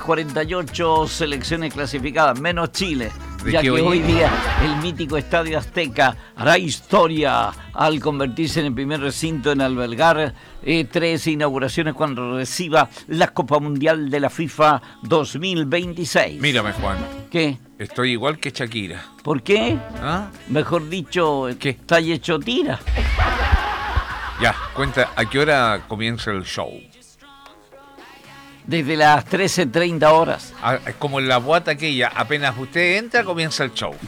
48 selecciones clasificadas, menos Chile, ya que oye? hoy día el mítico Estadio Azteca hará historia al convertirse en el primer recinto en albergar 3 inauguraciones cuando reciba la Copa Mundial de la FIFA 2026. Mírame, Juan. ¿Qué? Estoy igual que Shakira. ¿Por qué? ¿Ah? Mejor dicho, ¿Qué? está hecho tira. Ya, cuenta, ¿a qué hora comienza el show? Desde las 13:30 horas. Como en la boata aquella, apenas usted entra, comienza el show.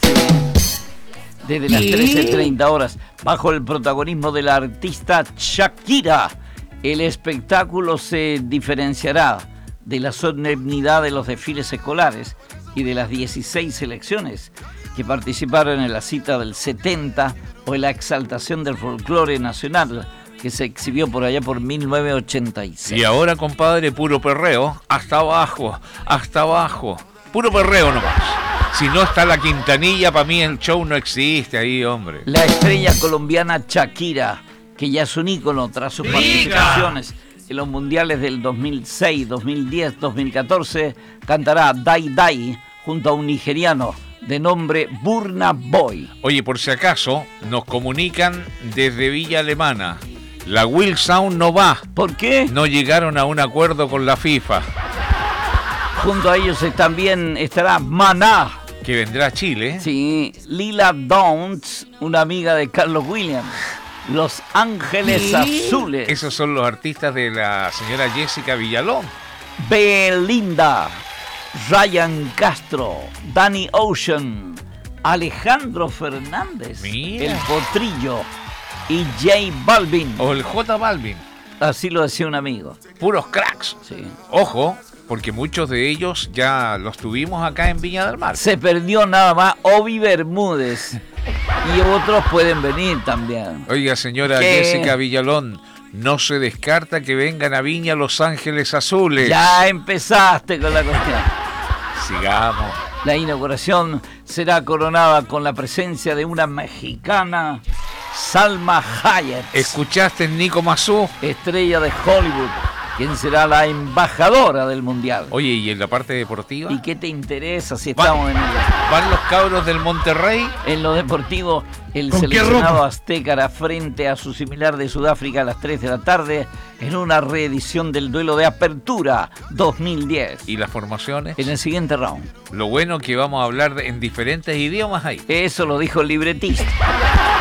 Desde las 13:30 horas, bajo el protagonismo de la artista Shakira. El espectáculo se diferenciará de la solemnidad de los desfiles escolares y de las 16 selecciones que participaron en la cita del 70 o en la exaltación del folclore nacional que se exhibió por allá por 1986. Y ahora, compadre, puro perreo, hasta abajo, puro perreo nomás. Si no está la Quintanilla, para mí el show no existe ahí, hombre. La estrella colombiana Shakira, que ya es un ícono tras sus participaciones en los mundiales del 2006, 2010, 2014, cantará Die Die junto a un nigeriano de nombre Burna Boy. Oye, por si acaso, nos comunican desde Villa Alemana. La Will Sound no va. ¿Por qué? No llegaron a un acuerdo con la FIFA. Junto a ellos también estará Maná. Que vendrá a Chile. Sí, Lila Downs, una amiga de Carlos Williams. Los Ángeles Azules. Esos son los artistas de la señora Jessica Villalón. Belinda, Ryan Castro, Danny Ocean, Alejandro Fernández, Mira. El Potrillo y J Balvin. O el J Balvin. Así lo decía un amigo. Puros cracks. Sí. Ojo, porque muchos de ellos ya los tuvimos acá en Viña del Mar. Se perdió nada más Obi Bermúdez. Y otros pueden venir también. Oiga, señora ¿Qué? Jessica Villalón, no se descarta que vengan a Viña Los Ángeles Azules. Ya empezaste con la cuestión. Sigamos. La inauguración será coronada con la presencia de una mexicana, Salma Hayek, ¿Escuchaste, Nico Mazú? estrella de Hollywood, quien será la embajadora del Mundial. Oye, ¿y en la parte deportiva? ¿Y qué te interesa si estamos ¿Van los cabros del Monterrey? en lo deportivo? El ¿Con qué seleccionado ropa? azteca hará frente a su similar de Sudáfrica a las 3 de la tarde en una reedición del duelo de apertura 2010. ¿Y las formaciones? En el siguiente round. Lo bueno que vamos a hablar en diferentes idiomas ahí. Eso lo dijo el libretista.